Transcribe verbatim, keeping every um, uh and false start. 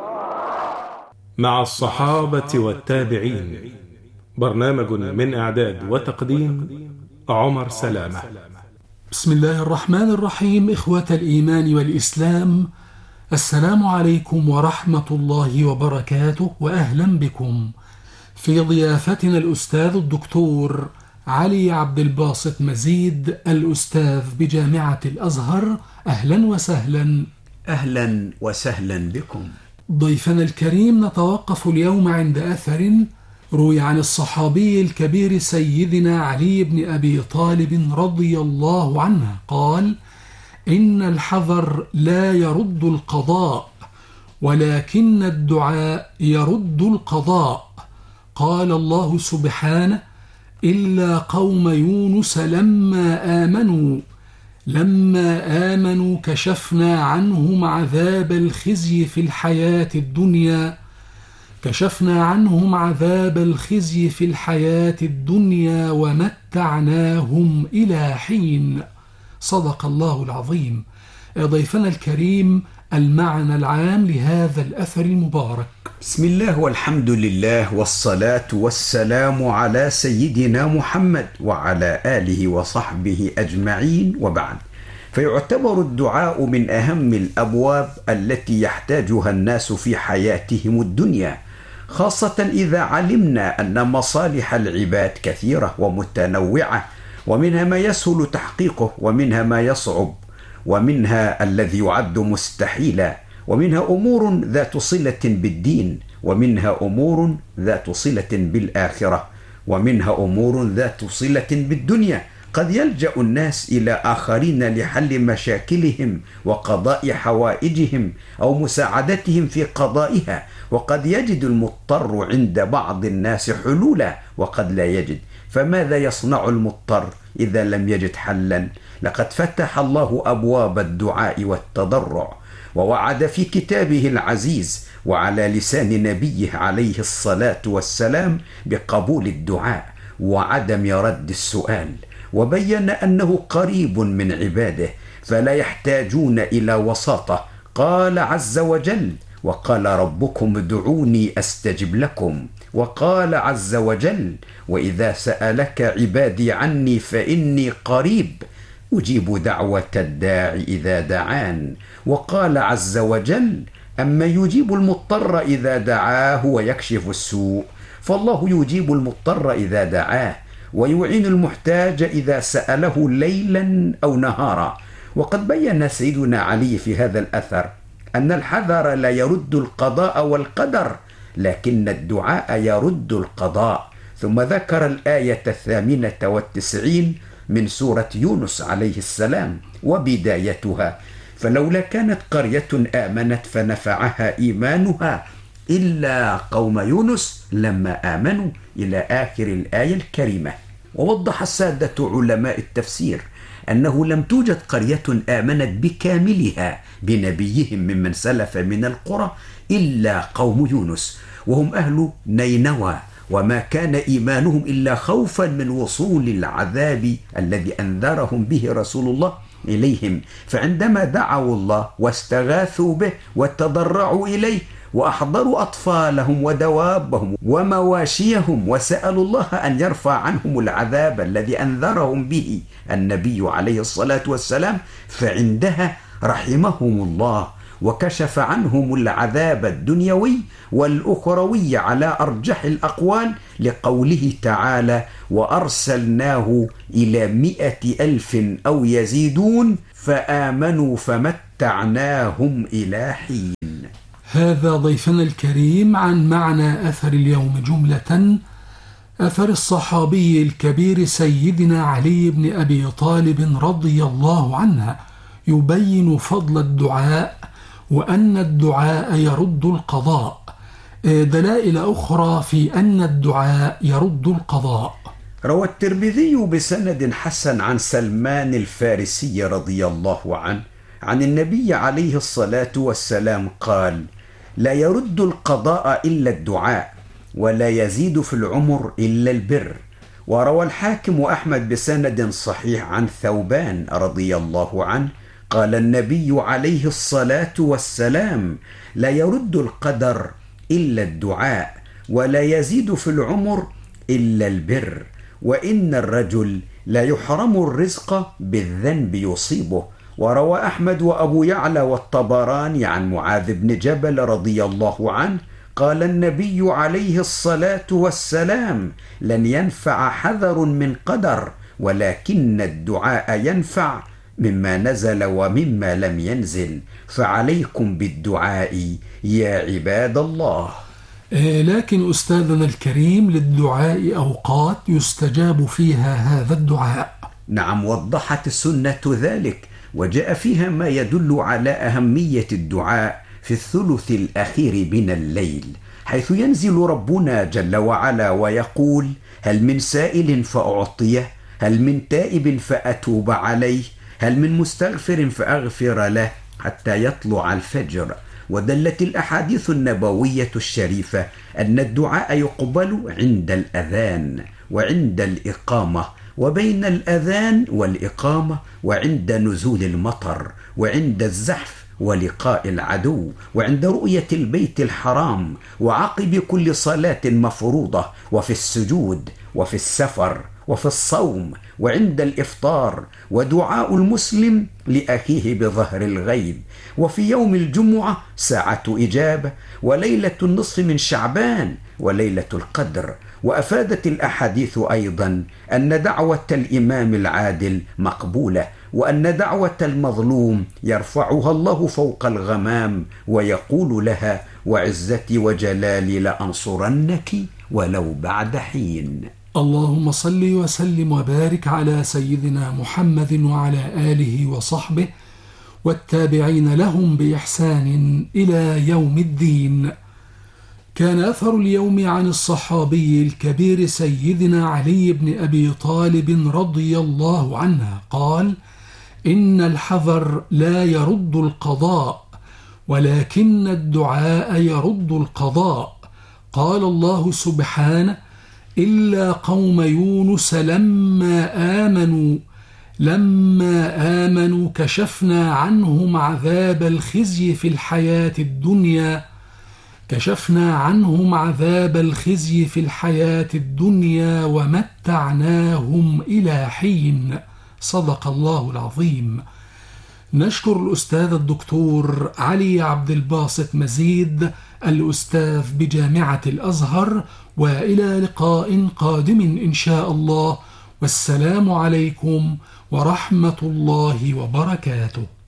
مع الصحابة والتابعين، برنامج من إعداد وتقديم عمر سلامة. بسم الله الرحمن الرحيم. إخوة الإيمان والإسلام، السلام عليكم ورحمة الله وبركاته، وأهلا بكم في ضيافتنا الأستاذ الدكتور علي عبد الباسط مزيد، الأستاذ بجامعة الأزهر. أهلا وسهلا. أهلا وسهلا بكم. ضيفنا الكريم، نتوقف اليوم عند أثر روي عن الصحابي الكبير سيدنا علي بن أبي طالب رضي الله عنه قال: إن الحذر لا يرد القضاء، ولكن الدعاء يرد القضاء. قال الله سبحانه: إلا قوم يونس لما آمنوا لما آمنوا كشفنا عنهم عذاب الخزي في الحياة الدنيا كشفنا عنهم عذاب الخزي في الحياة الدنيا ومتعناهم إلى حين. صدق الله العظيم. ضيفنا الكريم، المعنى العام لهذا الأثر المبارك. بسم الله والحمد لله والصلاة والسلام على سيدنا محمد وعلى آله وصحبه أجمعين، وبعد، فيعتبر الدعاء من أهم الأبواب التي يحتاجها الناس في حياتهم الدنيا، خاصة إذا علمنا أن مصالح العباد كثيرة ومتنوعة، ومنها ما يسهل تحقيقه، ومنها ما يصعب، ومنها الذي يعد مستحيلا، ومنها أمور ذات صلة بالدين، ومنها أمور ذات صلة بالآخرة، ومنها أمور ذات صلة بالدنيا. قد يلجأ الناس إلى آخرين لحل مشاكلهم وقضاء حوائجهم أو مساعدتهم في قضائها، وقد يجد المضطر عند بعض الناس حلولا وقد لا يجد. فماذا يصنع المضطر إذا لم يجد حلا؟ لقد فتح الله أبواب الدعاء والتضرع، ووعد في كتابه العزيز وعلى لسان نبيه عليه الصلاة والسلام بقبول الدعاء وعدم رد السؤال، وبين أنه قريب من عباده فلا يحتاجون إلى وساطة. قال عز وجل: وقال ربكم ادعوني أستجب لكم. وقال عز وجل: وإذا سألك عبادي عني فإني قريب أجيب دعوة الداع إذا دعان. وقال عز وجل: أما يجيب المضطر إذا دعاه ويكشف السوء، فالله يجيب المضطر إذا دعاه ويعين المحتاج إذا سأله ليلا أو نهارا. وقد بين سيدنا علي في هذا الأثر أن الحذر لا يرد القضاء والقدر، لكن الدعاء يرد القضاء. ثم ذكر الآية الثامنة والتسعين من سورة يونس عليه السلام وبدايتها: فلولا كانت قرية آمنت فنفعها إيمانها إلا قوم يونس لما آمنوا، إلى آخر الآية الكريمة. ووضح السادة علماء التفسير أنه لم توجد قرية آمنت بكاملها بنبيهم ممن سلف من القرى إلا قوم يونس، وهم أهل نينوى، وما كان إيمانهم إلا خوفا من وصول العذاب الذي أنذرهم به رسول الله إليهم. فعندما دعوا الله واستغاثوا به وتضرعوا إليه وأحضروا أطفالهم ودوابهم ومواشيهم وسألوا الله أن يرفع عنهم العذاب الذي أنذرهم به النبي عليه الصلاة والسلام، فعندها رحمهم الله وكشف عنهم العذاب الدنيوي والأخروي على أرجح الأقوال، لقوله تعالى: وأرسلناه إلى مئة ألف أو يزيدون فآمنوا فمتعناهم إلى حين. هذا ضيفنا الكريم عن معنى أثر اليوم جملة. أثر الصحابي الكبير سيدنا علي بن أبي طالب رضي الله عنه يبين فضل الدعاء، وأن الدعاء يرد القضاء. دلائل أخرى في أن الدعاء يرد القضاء. روى الترمذي بسند حسن عن سلمان الفارسي رضي الله عنه عن النبي عليه الصلاة والسلام قال: لا يرد القضاء إلا الدعاء، ولا يزيد في العمر إلا البر. وروى الحاكم أحمد بسند صحيح عن ثوبان رضي الله عنه قال النبي عليه الصلاة والسلام: لا يرد القدر إلا الدعاء، ولا يزيد في العمر إلا البر، وإن الرجل لا يحرم الرزق بالذنب يصيبه. وروى أحمد وأبو يعلى والطبراني عن معاذ بن جبل رضي الله عنه قال النبي عليه الصلاة والسلام: لن ينفع حذر من قدر، ولكن الدعاء ينفع مما نزل ومما لم ينزل، فعليكم بالدعاء يا عباد الله. لكن أستاذنا الكريم، للدعاء أوقات يستجاب فيها هذا الدعاء. نعم، وضحت السنة ذلك، وجاء فيها ما يدل على أهمية الدعاء في الثلث الأخير من الليل، حيث ينزل ربنا جل وعلا ويقول: هل من سائل فأعطيه، هل من تائب فأتوب عليه، هل من مستغفر فأغفر له، حتى يطلع الفجر. ودلت الأحاديث النبوية الشريفة أن الدعاء يقبل عند الأذان وعند الإقامة، وبين الأذان والإقامة، وعند نزول المطر، وعند الزحف ولقاء العدو، وعند رؤية البيت الحرام، وعقب كل صلاة مفروضة، وفي السجود، وفي السفر، وفي الصوم، وعند الإفطار، ودعاء المسلم لأخيه بظهر الغيب، وفي يوم الجمعة ساعة إجابة، وليلة النصف من شعبان، وليلة القدر. وأفادت الأحاديث أيضا أن دعوة الإمام العادل مقبولة، وأن دعوة المظلوم يرفعها الله فوق الغمام ويقول لها: وعزتي وجلالي لأنصرنك ولو بعد حين. اللهم صل وسلم وبارك على سيدنا محمد وعلى آله وصحبه والتابعين لهم بإحسان إلى يوم الدين. كان أثر اليوم عن الصحابي الكبير سيدنا علي بن أبي طالب رضي الله عنه قال: إن الحذر لا يرد القضاء، ولكن الدعاء يرد القضاء. قال الله سبحانه: إلا قوم يونس لما آمنوا لما آمنوا كشفنا عنهم عذاب الخزي في الحياة الدنيا كشفنا عنهم عذاب الخزي في الحياة الدنيا ومتعناهم إلى حين. صدق الله العظيم. نشكر الأستاذ الدكتور علي عبد الباسط مزيد، الأستاذ بجامعة الأزهر، وإلى لقاء قادم إن شاء الله، والسلام عليكم ورحمة الله وبركاته.